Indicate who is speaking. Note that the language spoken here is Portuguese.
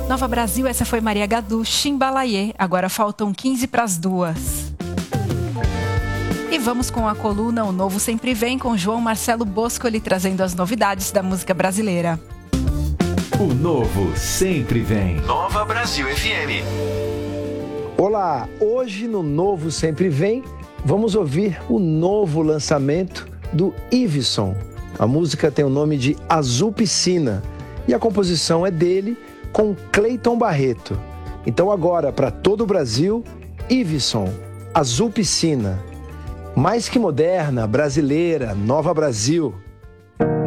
Speaker 1: Nova Brasil, essa foi Maria Gadu, Chimbalaie. Agora faltam 15 para as 2. E vamos com a coluna O Novo Sempre Vem, com João Marcelo Boscoli, trazendo as novidades da música brasileira.
Speaker 2: O Novo Sempre Vem. Nova Brasil FM.
Speaker 3: Olá, hoje no Novo Sempre Vem, vamos ouvir o novo lançamento do Iveson. A música tem o nome de Azul Piscina e a composição é dele com Cleiton Barreto. Então agora, para todo o Brasil, Iveson, Azul Piscina. Mais que moderna, brasileira, Nova Brasil.